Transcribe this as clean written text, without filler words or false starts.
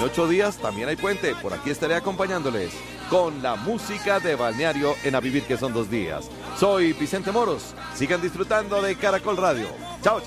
8 días también hay puente. Por aquí estaré acompañándoles con la música de balneario en A Vivir que son 2 días. Soy Vicente Moros. Sigan disfrutando de Caracol Radio. Chao.